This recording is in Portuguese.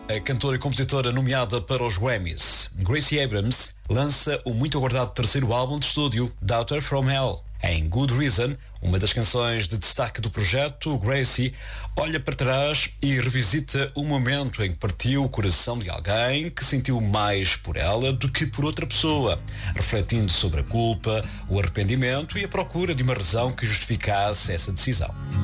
A cantora e compositora nomeada para os Grammys, Gracie Abrams, lança o muito aguardado terceiro álbum de estúdio, Daughter from Hell. Em Good Reason, uma das canções de destaque do projeto, Gracie olha para trás e revisita o momento em que partiu o coração de alguém que sentiu mais por ela do que por outra pessoa, refletindo sobre a culpa, o arrependimento e a procura de uma razão que justificasse essa decisão.